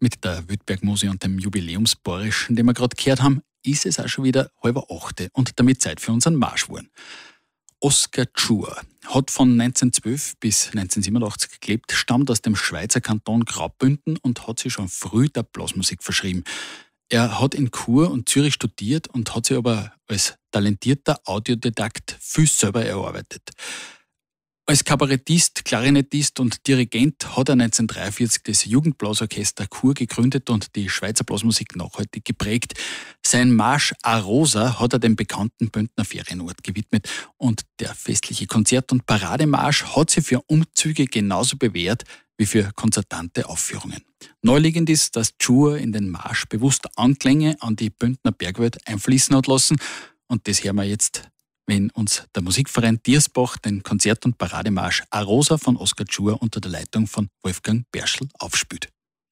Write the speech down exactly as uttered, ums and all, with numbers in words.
mit der Wildbergmusik und dem Jubiläumsbayerischen, den wir gerade gehört haben, ist es auch schon wieder halber achte und damit Zeit für unseren Marsch geworden. Oskar Tschur hat von neunzehnhundertzwölf bis neunzehnhundertsiebenundachtzig gelebt, stammt aus dem Schweizer Kanton Graubünden und hat sich schon früh der Blasmusik verschrieben. Er hat in Chur und Zürich studiert und hat sich aber als talentierter Audiodidakt viel selber erarbeitet. Als Kabarettist, Klarinettist und Dirigent hat er neunzehnhundertdreiundvierzig das Jugendblasorchester Chur gegründet und die Schweizer Blasmusik nachhaltig geprägt. Sein Marsch Arosa hat er dem bekannten Bündner Ferienort gewidmet und der festliche Konzert- und Parademarsch hat sich für Umzüge genauso bewährt wie für konzertante Aufführungen. Neuliegend ist, dass Tschur in den Marsch bewusst Anklänge an die Bündner Bergwelt einfließen hat lassen und das hören wir jetzt, wenn uns der Musikverein Diersbach den Konzert- und Parademarsch Arosa von Oskar Tschur unter der Leitung von Wolfgang Berschl aufspielt.